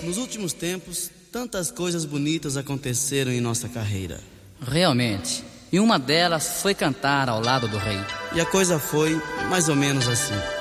nos últimos tempos, tantas coisas bonitas aconteceram em nossa carreira. Realmente. E uma delas foi cantar ao lado do rei. E a coisa foi mais ou menos assim.